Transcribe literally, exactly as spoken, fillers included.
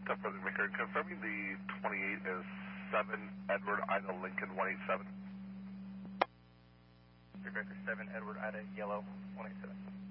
Tough Brother Maker, confirming the twenty-eight is seven Edward Ida Lincoln one eight seven. Director seven Edward Ida Yellow one eight seven.